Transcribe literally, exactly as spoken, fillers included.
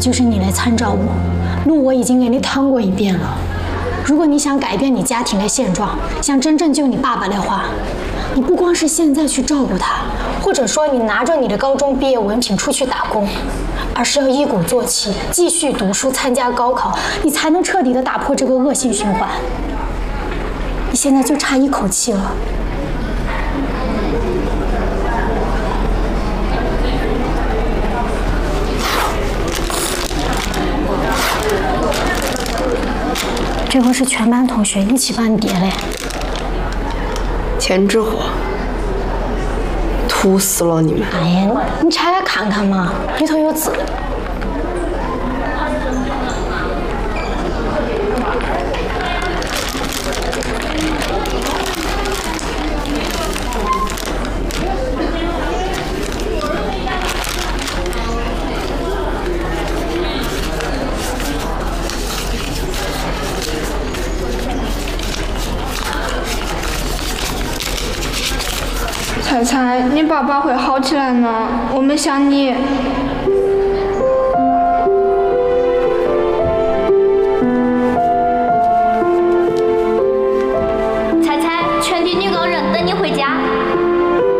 就是你来参照我，路我已经给你趟过一遍了。如果你想改变你家庭的现状，想真正救你爸爸的话，你不光是现在去照顾他，或者说你拿着你的高中毕业文凭出去打工，而是要一鼓作气，继续读书，参加高考，你才能彻底的打破这个恶性循环。你现在就差一口气了。这回是全班同学一起帮你叠嘞。 钱之火，吐死了你们！ 哎呀，你拆开看看嘛，里头有字。 彩彩，你爸爸会好起来呢，我们想你。